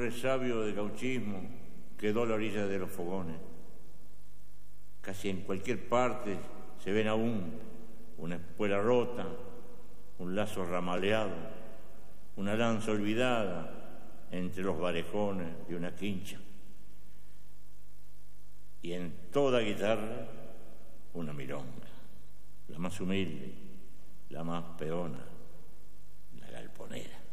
resabio de gauchismo quedó a la orilla de los fogones. Casi en cualquier parte se ven aún una espuela rota, un lazo ramaleado, una lanza olvidada entre los varejones de una quincha. Y en toda guitarra una milonga, la más humilde, la más peona, la galponera.